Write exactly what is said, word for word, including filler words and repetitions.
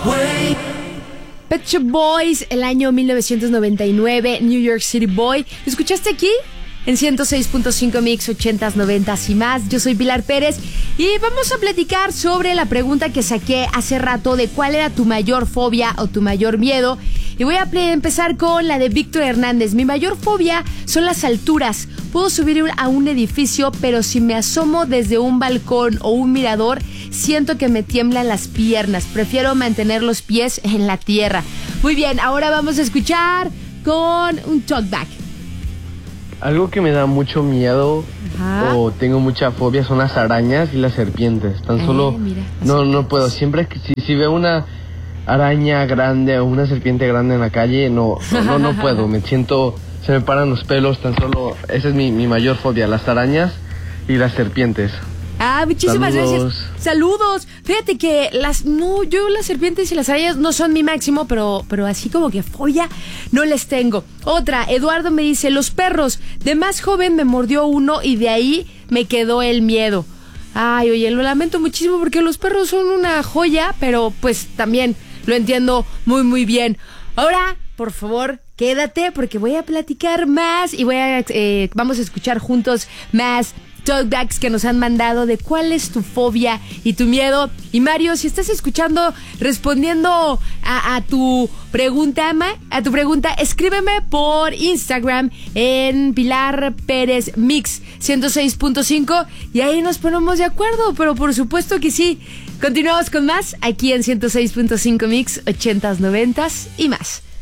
Pet Shop Boys, el año mil novecientos noventa y nueve, New York City Boy. ¿Lo escuchaste aquí? En ciento seis punto cinco Mix, ochentas, noventas y más. Yo soy Pilar Pérez y vamos a platicar sobre la pregunta que saqué hace rato de cuál era tu mayor fobia o tu mayor miedo. Y voy a empezar con la de Víctor Hernández. Mi mayor fobia son las alturas. Puedo subir a un edificio, pero si me asomo desde un balcón o un mirador, siento que me tiemblan las piernas. Prefiero mantener los pies en la tierra. Muy bien, ahora vamos a escuchar con un talkback. Algo que me da mucho miedo, ajá, o tengo mucha fobia son las arañas y las serpientes. Tan eh, solo mira, no no puedo. Siempre que si, si veo una araña grande o una serpiente grande en la calle, no no no, no puedo. Me siento, se me paran los pelos. Tan solo esa es mi, mi mayor fobia, las arañas y las serpientes. Ah, muchísimas Saludos. gracias. Saludos. Fíjate que las no, yo las serpientes y las arañas no son mi máximo, pero pero así como que fobia no les tengo. Otra, Eduardo me dice, los perros. De más joven me mordió uno y de ahí me quedó el miedo. Ay, oye, lo lamento muchísimo porque los perros son una joya, pero pues también lo entiendo muy muy bien. Ahora, por favor, quédate porque voy a platicar más y voy a eh, vamos a escuchar juntos más talkbacks que nos han mandado de cuál es tu fobia y tu miedo. Y Mario, si estás escuchando, respondiendo a, a tu pregunta, a tu pregunta, escríbeme por Instagram en Pilar Pérez Mix ciento seis punto cinco y ahí nos ponemos de acuerdo, pero por supuesto que sí. Continuamos con más aquí en ciento seis punto cinco Mix, ochentas, noventas y más.